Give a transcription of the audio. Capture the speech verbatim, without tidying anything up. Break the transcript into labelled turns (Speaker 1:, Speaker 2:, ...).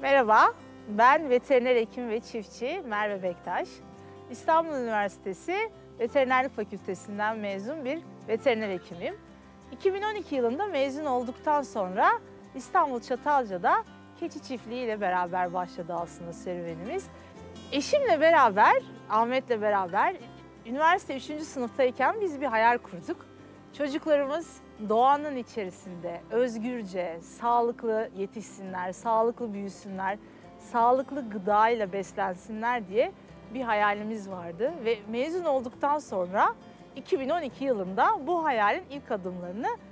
Speaker 1: Merhaba, ben veteriner hekim ve çiftçi Merve Bektaş. İstanbul Üniversitesi Veterinerlik Fakültesinden mezun bir veteriner hekimim. iki bin on iki yılında mezun olduktan sonra İstanbul Çatalca'da keçi çiftliği ile beraber başladı aslında serüvenimiz. Eşimle beraber, Ahmet'le beraber üniversite üçüncü sınıftayken biz bir hayal kurduk. Çocuklarımız doğanın içerisinde özgürce, sağlıklı yetişsinler, sağlıklı büyüsünler, sağlıklı gıdayla beslensinler diye bir hayalimiz vardı. Ve mezun olduktan sonra iki bin on iki yılında bu hayalin ilk adımlarını